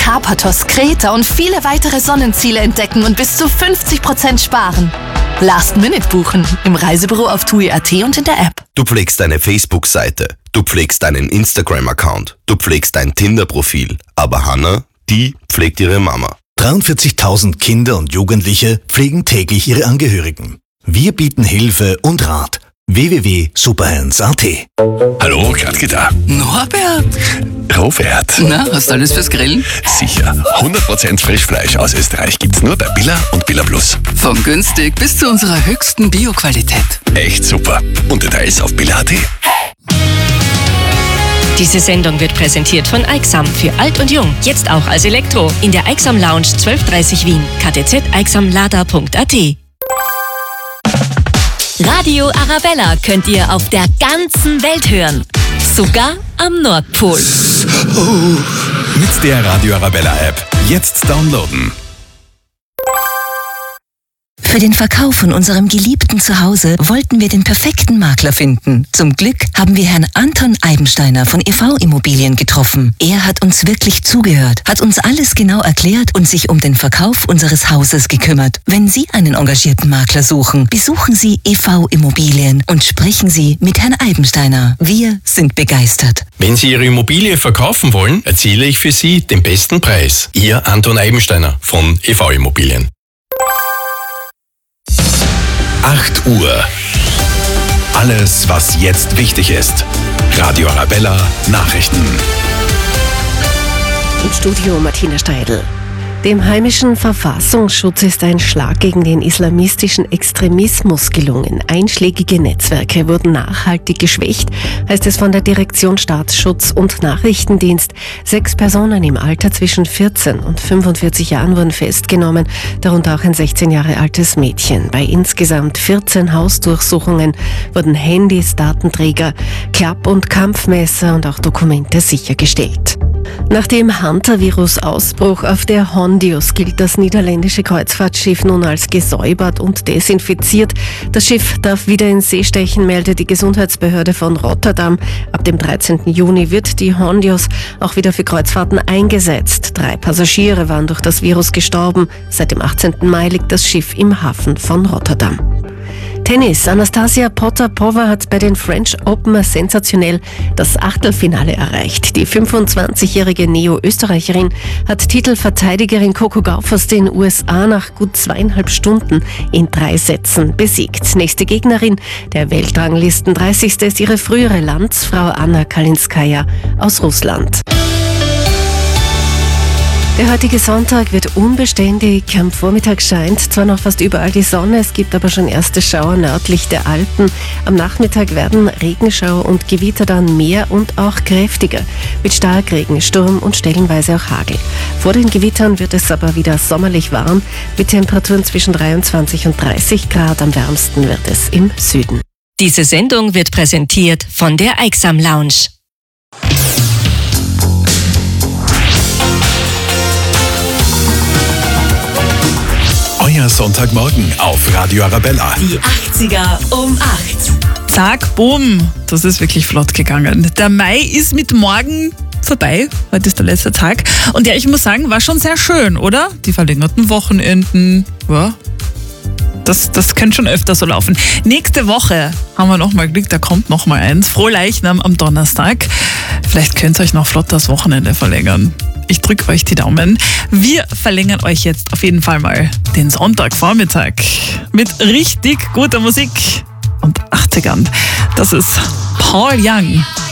Karpathos, Kreta und viele weitere Sonnenziele entdecken und bis zu 50% sparen. Last Minute buchen im Reisebüro auf TUI.at und in der App. Du pflegst deine Facebook-Seite, du pflegst deinen Instagram-Account, du pflegst dein Tinder-Profil. Aber Hannah, die pflegt ihre Mama. 43.000 Kinder und Jugendliche pflegen täglich ihre Angehörigen. Wir bieten Hilfe und Rat. www.superhands.at. Hallo, Gradke da. Norbert! Robert. Na, hast du alles fürs Grillen? Sicher. 100% Frischfleisch aus Österreich gibt's nur bei Billa und Billa Plus. Von günstig bis zu unserer höchsten Bio-Qualität. Echt super. Und Details auf billa.at. Diese Sendung wird präsentiert von Aixam für alt und jung. Jetzt auch als Elektro. In der Aixam Lounge 1230 Wien. ktzeixamlada.at. Radio Arabella könnt ihr auf der ganzen Welt hören. Sogar am Nordpol. Mit der Radio Arabella App. Jetzt downloaden. Für den Verkauf von unserem geliebten Zuhause wollten wir den perfekten Makler finden. Zum Glück haben wir Herrn Anton Eibensteiner von EV Immobilien getroffen. Er hat uns wirklich zugehört, hat uns alles genau erklärt und sich um den Verkauf unseres Hauses gekümmert. Wenn Sie einen engagierten Makler suchen, besuchen Sie EV Immobilien und sprechen Sie mit Herrn Eibensteiner. Wir sind begeistert. Wenn Sie Ihre Immobilie verkaufen wollen, erziele ich für Sie den besten Preis. Ihr Anton Eibensteiner von EV Immobilien. 8 Uhr. Alles, was jetzt wichtig ist. Radio Arabella Nachrichten. Im Studio Martina Steidl. Dem heimischen Verfassungsschutz ist ein Schlag gegen den islamistischen Extremismus gelungen. Einschlägige Netzwerke wurden nachhaltig geschwächt, heißt es von der Direktion Staatsschutz und Nachrichtendienst. 6 Personen im Alter zwischen 14 und 45 Jahren wurden festgenommen, darunter auch ein 16 Jahre altes Mädchen. Bei insgesamt 14 Hausdurchsuchungen wurden Handys, Datenträger, Klapp- und Kampfmesser und auch Dokumente sichergestellt. Nach dem Hantavirus-Ausbruch auf der Hondius gilt das niederländische Kreuzfahrtschiff nun als gesäubert und desinfiziert. Das Schiff darf wieder in See stechen, meldet die Gesundheitsbehörde von Rotterdam. Ab dem 13. Juni wird die Hondius auch wieder für Kreuzfahrten eingesetzt. 3 Passagiere waren durch das Virus gestorben. Seit dem 18. Mai liegt das Schiff im Hafen von Rotterdam. Tennis. Anastasia Potapova hat bei den French Open sensationell das Achtelfinale erreicht. Die 25-jährige Neo-Österreicherin hat Titelverteidigerin Coco Gauff aus den USA nach gut 2,5 Stunden in 3 Sätzen besiegt. Nächste Gegnerin, der Weltranglisten 30. ist ihre frühere Landsfrau Anna Kalinskaya aus Russland. Der heutige Sonntag wird unbeständig. Am Vormittag scheint zwar noch fast überall die Sonne, es gibt aber schon erste Schauer nördlich der Alpen. Am Nachmittag werden Regenschauer und Gewitter dann mehr und auch kräftiger, mit Starkregen, Sturm und stellenweise auch Hagel. Vor den Gewittern wird es aber wieder sommerlich warm, mit Temperaturen zwischen 23 und 30 Grad. Am wärmsten wird es im Süden. Diese Sendung wird präsentiert von der Aixam Lounge. Euer Sonntagmorgen auf Radio Arabella. Die 80er um 8. Zack, bumm, das ist wirklich flott gegangen. Der Mai ist mit morgen vorbei. Heute ist der letzte Tag. Und ja, ich muss sagen, war schon sehr schön, oder? Die verlängerten Wochenenden, ja. Das könnte schon öfter so laufen. Nächste Woche haben wir nochmal Glück, da kommt nochmal eins. Frohleichnam am Donnerstag. Vielleicht könnt ihr euch noch flott das Wochenende verlängern. Ich drücke euch die Daumen. Wir verlängern euch jetzt auf jeden Fall mal den Sonntagvormittag mit richtig guter Musik und 80ern. Das ist Paul Young.